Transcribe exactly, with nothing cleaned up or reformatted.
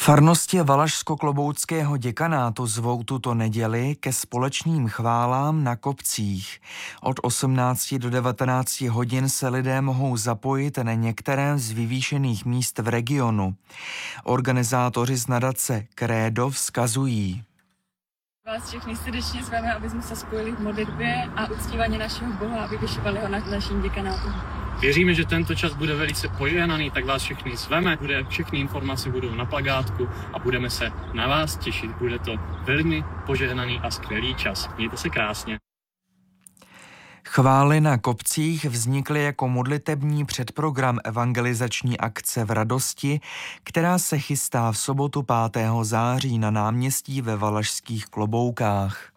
Farnosti Valašsko-Klobouckého děkanátu zvou tuto neděli ke společným chválám na kopcích. Od osmnácti do devatenácti hodin se lidé mohou zapojit na některém z vyvýšených míst v regionu. Organizátoři z nadace Krédo vzkazují: Vás všechny srdečně zveme, aby jsme se spojili v modlitbě a uctívaně našeho Boha a vyvyšovali ho nad naším děkanátem. Věříme, že tento čas bude velice požehnaný, tak vás všechny zveme. Bude, všechny informace budou na plakátku a budeme se na vás těšit. Bude to velmi požehnaný a skvělý čas. Mějte se krásně. Chvály na kopcích vznikly jako modlitební předprogram evangelizační akce v Radosti, která se chystá v sobotu pátého září na náměstí ve Valašských Kloboukách.